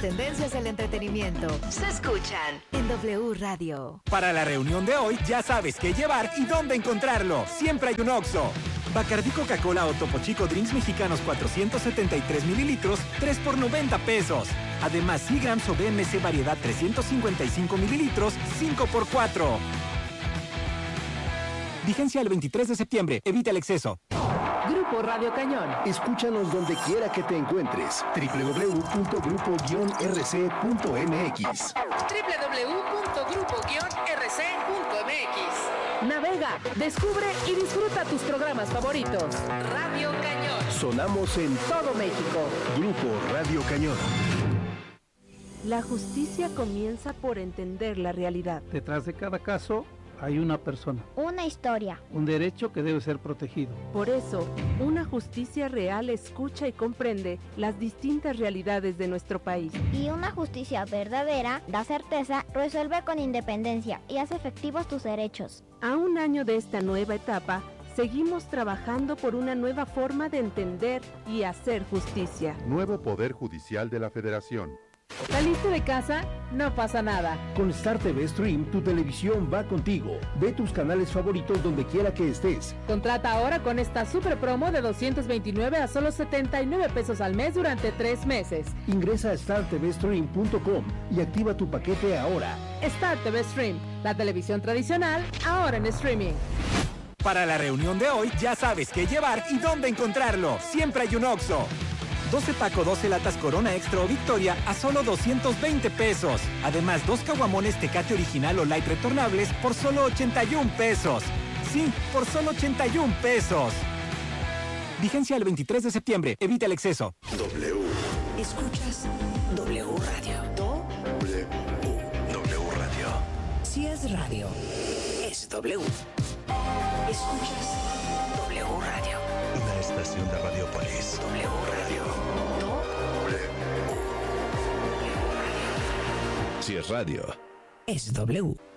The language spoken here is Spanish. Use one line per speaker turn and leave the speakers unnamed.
tendencias del entretenimiento se escuchan en W Radio.
Para la reunión de hoy, ya sabes qué llevar y dónde encontrarlo. Siempre hay un Oxxo. Bacardí Coca-Cola o Topo Chico Drinks Mexicanos 473 mililitros, 3 por 90 pesos. Además, Seagrams o BMC Variedad 355 mililitros, 5 por 4. Vigencia el 23 de septiembre. Evita el exceso.
Grupo Radio Cañón.
Escúchanos donde quiera que te encuentres. www.grupo-rc.mx
www.grupo-rc.mx. Navega, descubre y disfruta tus programas favoritos. Radio Cañón.
Sonamos en
todo México.
Grupo Radio Cañón.
La justicia comienza por entender la realidad.
Detrás de cada caso hay una persona.
Una historia.
Un derecho que debe ser protegido.
Por eso, una justicia real escucha y comprende las distintas realidades de nuestro país.
Y una justicia verdadera da certeza, resuelve con independencia y hace efectivos tus derechos.
A un año de esta nueva etapa, seguimos trabajando por una nueva forma de entender y hacer justicia.
Nuevo Poder Judicial de la Federación.
¿Saliste de casa? No pasa nada.
Con Star TV Stream, tu televisión va contigo. Ve tus canales favoritos donde quiera que estés.
Contrata ahora con esta super promo de 229 a solo 79 pesos al mes durante 3 meses.
Ingresa a startvstream.com y activa tu paquete ahora.
Star TV Stream, la televisión tradicional, ahora en streaming.
Para la reunión de hoy, ya sabes qué llevar y dónde encontrarlo. Siempre hay un Oxxo. 12 Paco 12 latas Corona Extra o Victoria a solo 220 pesos. Además, 2 caguamones Tecate Original o Light retornables por solo 81 pesos. Sí, por solo 81 pesos. Vigencia el 23 de septiembre. Evita el exceso.
W.
Escuchas W Radio.
W. W Radio.
Si es radio, es W. Escuchas W Radio.
Una estación de Radiopolis.
W Radio.
Si es radio,
es W.